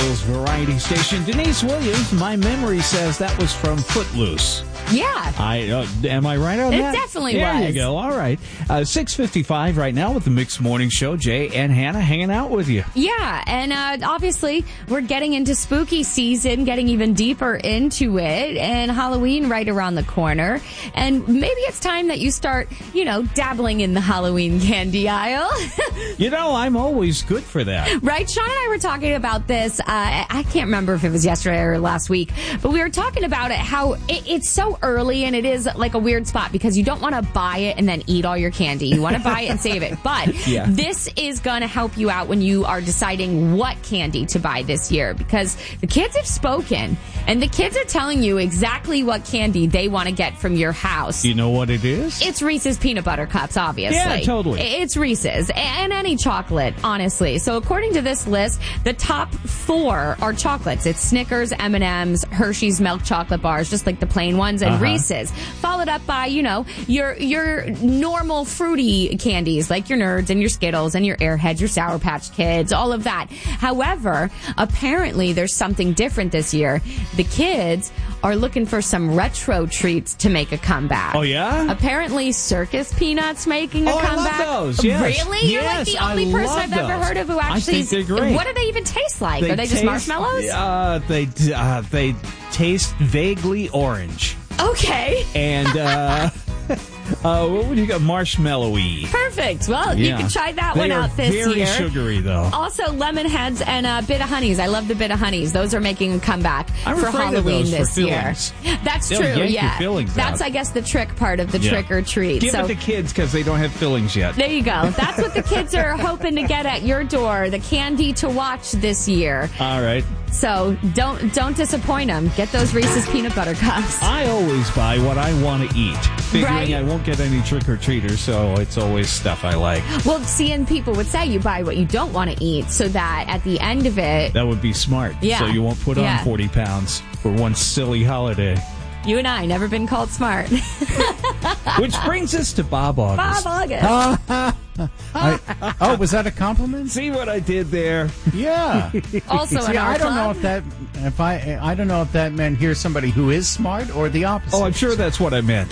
Nashville's variety station. Denise Williams, my memory says that was from Footloose. Yeah. Am I right on that? It definitely was. There you was. go. All right. 6:55 right now with the Mixed Morning Show. Jay and Hannah hanging out with you. Yeah, and obviously we're getting into spooky season, getting even deeper into it, and Halloween right around the corner. And maybe it's time that you start, dabbling in the Halloween candy aisle. I'm always good for that. Right? Sean and I were talking about this. I can't remember if it was yesterday or last week, but we were talking about it, how it's so early and it is like a weird spot because you don't want to buy it and then eat all your candy. You want to buy it and save it. But This is going to help you out when you are deciding what candy to buy this year, because the kids have spoken and the kids are telling you exactly what candy they want to get from your house. You know what it is? It's Reese's Peanut Butter Cups, obviously. Yeah, totally. It's Reese's and any chocolate, honestly. So according to this list, the top 4 are chocolates. It's Snickers, M&M's, Hershey's milk chocolate bars, just like the plain ones, and Reese's. Followed up by, your normal fruity candies, like your Nerds and your Skittles and your Airheads, your Sour Patch Kids, all of that. However, apparently there's something different this year. The kids are looking for some retro treats to make a comeback. Oh, yeah? Apparently Circus Peanuts making a comeback. I love those. Yes. Really? You're like the only person I've ever heard of who actually... I think they're great. What do they even taste like? Are they just marshmallows? They taste vaguely orange. Okay. And what would you got? Marshmallowy. Perfect. Well, you can try that one out this year. Very sugary, though. Also, lemon heads and Bit of Honeys. I love the Bit of Honeys. Those are making a comeback for Halloween this year. That's They'll true. yank Yeah, your fillings that's out. I guess the trick part of the trick or treat. Give it to kids because they don't have fillings yet. There you go. That's what the kids are hoping to get at your door. The candy to watch this year. All right. So don't disappoint them. Get those Reese's Peanut Butter Cups. I always buy what I want to eat, figuring Right. I won't get any trick-or-treaters, so it's always stuff I like. Well, see, and people would say you buy what you don't want to eat so that at the end of it... That would be smart. Yeah. So you won't put on 40 pounds for one silly holiday. You and I, never been called smart. Which brings us to Bob August. Bob August. Was that a compliment? See what I did there? Yeah. Also See, in our I don't know club. I don't know if that meant here's somebody who is smart or the opposite. Oh, I'm sure that's what I meant.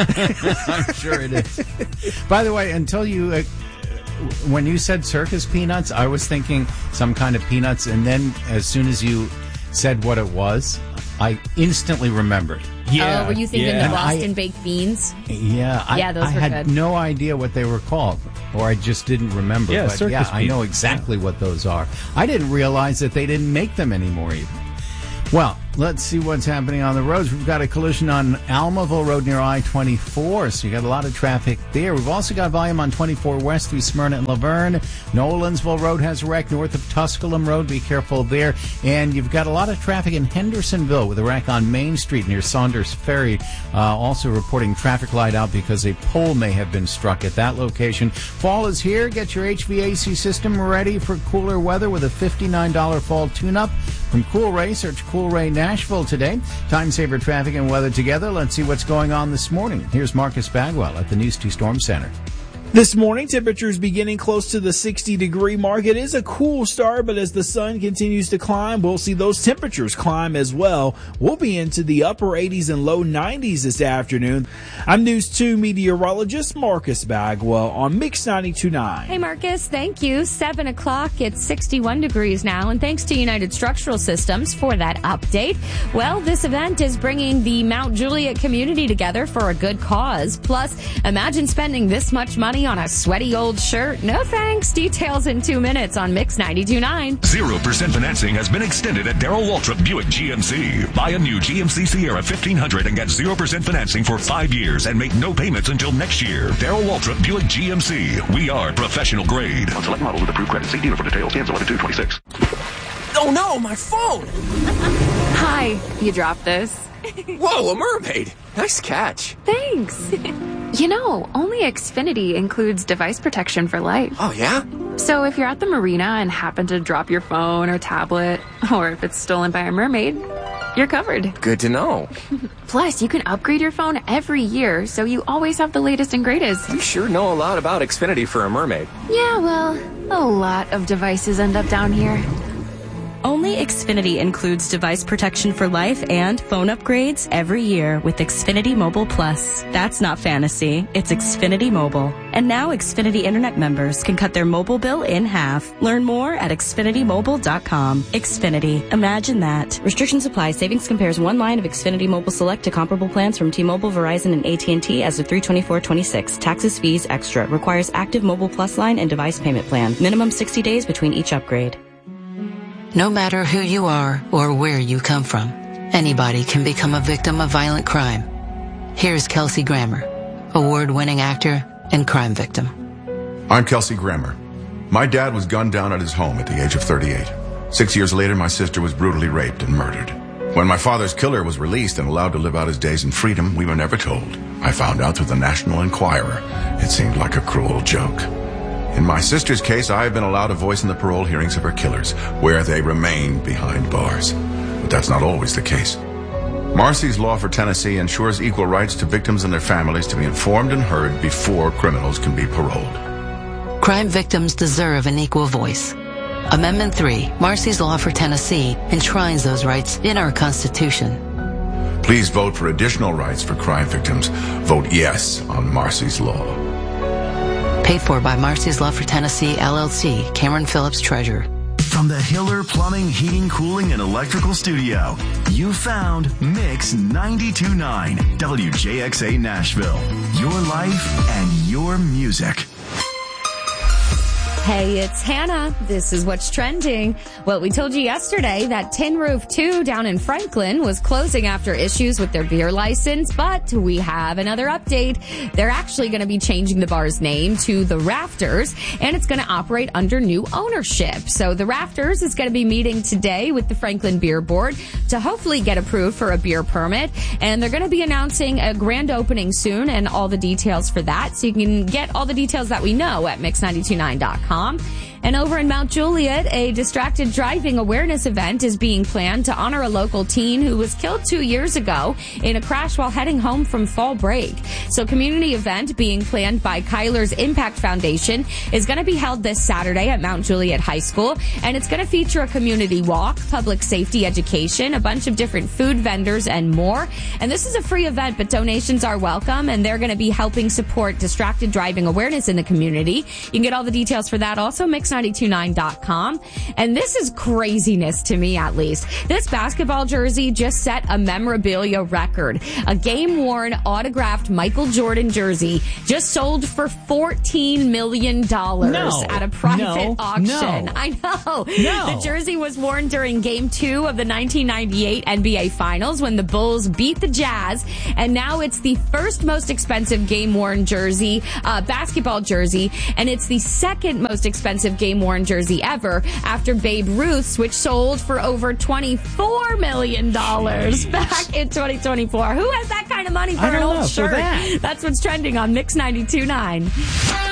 I'm sure it is. By the way, until you, when you said circus peanuts, I was thinking some kind of peanuts, and then as soon as you said what it was, I instantly remembered. Yeah. Oh, were you thinking the And Boston baked beans? Yeah, those I were had good. no idea what they were called, or I just didn't remember. Yeah, but circus I know peanuts. exactly what those are. I didn't realize that they didn't make them anymore even. Well, let's see what's happening on the roads. We've got a collision on Almaville Road near I-24, so you got a lot of traffic there. We've also got volume on 24 West through Smyrna and Laverne. Nolansville Road has a wreck north of Tusculum Road. Be careful there. And you've got a lot of traffic in Hendersonville with a wreck on Main Street near Saunders Ferry. Also reporting traffic light out because a pole may have been struck at that location. Fall is here. Get your HVAC system ready for cooler weather with a $59 fall tune-up. From Cool Ray, search Cool Ray Nashville today. Time saver traffic and weather together. Let's see what's going on this morning. Here's Marcus Bagwell at the News 2 Storm Center. This morning, temperatures beginning close to the 60-degree mark. It is a cool start, but as the sun continues to climb, we'll see those temperatures climb as well. We'll be into the upper 80s and low 90s this afternoon. I'm News 2 meteorologist Marcus Bagwell on Mix 92.9. Hey, Marcus, thank you. 7 o'clock, it's 61 degrees now, and thanks to United Structural Systems for that update. Well, this event is bringing the Mount Juliet community together for a good cause. Plus, imagine spending this much money on a sweaty old shirt. No thanks. Details in 2 minutes on Mix 92.9. 0% financing has been extended at Darrell Waltrip Buick GMC. Buy a new GMC Sierra 1500 and get 0% financing for 5 years and make no payments until next year. Darrell Waltrip Buick GMC. We are professional grade. On select models with approved credit. See dealer for details. Ends 11/2/26. Oh no, my phone! Hi, you dropped this. Whoa, a mermaid! Nice catch. Thanks. You know, only Xfinity includes device protection for life. Oh yeah? So if you're at the marina and happen to drop your phone or tablet, or if it's stolen by a mermaid, you're covered. Good to know. Plus, you can upgrade your phone every year, so you always have the latest and greatest. You sure know a lot about Xfinity for a mermaid. Yeah, well, a lot of devices end up down here. Only Xfinity includes device protection for life and phone upgrades every year with Xfinity Mobile Plus. That's not fantasy. It's Xfinity Mobile. And now Xfinity Internet members can cut their mobile bill in half. Learn more at XfinityMobile.com. Xfinity. Imagine that. Restrictions apply. Savings compares one line of Xfinity Mobile Select to comparable plans from T-Mobile, Verizon, and AT&T as of 3/24/26. Taxes, fees, extra. Requires active Mobile Plus line and device payment plan. Minimum 60 days between each upgrade. No matter who you are or where you come from, anybody can become a victim of violent crime. Here's Kelsey Grammer, award-winning actor and crime victim. I'm Kelsey Grammer. My dad was gunned down at his home at the age of 38. 6 years later, my sister was brutally raped and murdered. When my father's killer was released and allowed to live out his days in freedom, we were never told. I found out through the National Enquirer. It seemed like a cruel joke. In my sister's case, I have been allowed a voice in the parole hearings of her killers, where they remain behind bars. But that's not always the case. Marcy's Law for Tennessee ensures equal rights to victims and their families to be informed and heard before criminals can be paroled. Crime victims deserve an equal voice. Amendment 3, Marcy's Law for Tennessee, enshrines those rights in our Constitution. Please vote for additional rights for crime victims. Vote yes on Marcy's Law. Paid for by Marcy's Law for Tennessee, LLC, Cameron Phillips, Treasurer. From the Hiller Plumbing, Heating, Cooling, and Electrical Studio, you found Mix 92.9, WJXA Nashville. Your life and your music. Hey, it's Hannah. This is what's trending. Well, we told you yesterday that Tin Roof 2 down in Franklin was closing after issues with their beer license, but we have another update. They're actually going to be changing the bar's name to The Rafters, and it's going to operate under new ownership. So The Rafters is going to be meeting today with the Franklin Beer Board to hopefully get approved for a beer permit, and they're going to be announcing a grand opening soon and all the details for that. So you can get all the details that we know at mix929.com. And over in Mount Juliet, a distracted driving awareness event is being planned to honor a local teen who was killed 2 years ago in a crash while heading home from fall break. So community event being planned by Kyler's Impact Foundation is going to be held this Saturday at Mount Juliet High School. And it's going to feature a community walk, public safety education, a bunch of different food vendors, and more. And this is a free event, but donations are welcome. And they're going to be helping support distracted driving awareness in the community. You can get all the details for that also, mix929.com. And this is craziness to me, at least. This basketball jersey just set a memorabilia record. A game-worn, autographed Michael Jordan jersey just sold for $14 million at a private auction. I know. The jersey was worn during Game 2 of the 1998 NBA Finals when the Bulls beat the Jazz, and now it's the first most expensive game-worn jersey, basketball jersey, and it's the second most expensive game-worn jersey ever after Babe Ruth's, which sold for over $24 million back in 2024. Who has that kind of money for an old shirt? That's what's trending on Mix 92.9.